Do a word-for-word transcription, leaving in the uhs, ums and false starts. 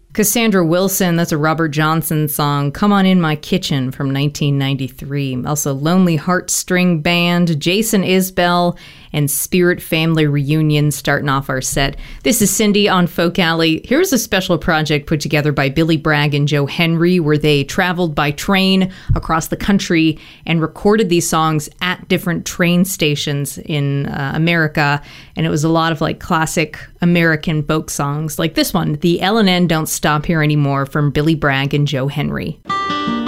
Cassandra Wilson, that's a Robert Johnson song, Come On In My Kitchen from nineteen ninety-three. Also Lonely Heart String Band, Jason Isbell, and Spirit Family Reunion starting off our set. This is Cindy on Folk Alley. Here's a special project put together by Billy Bragg and Joe Henry where they traveled by train across the country and recorded these songs at different train stations in uh, America. And it was a lot of like classic American folk songs like this one, The L and N Don't Stop Here Anymore from Billy Bragg and Joe Henry.